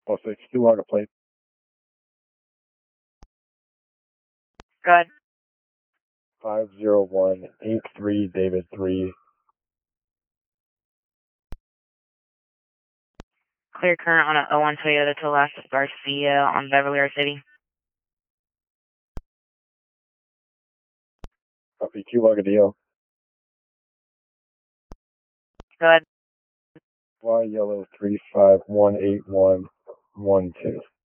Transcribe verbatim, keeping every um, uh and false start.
Plus six, two log a plate. Go ahead. Five zero one eight three David three. Clear current on a oh one Toyota to Las Garcia on Beverly R City. Copy, two log a deal. Go ahead. Y yellow three five one eight one one two.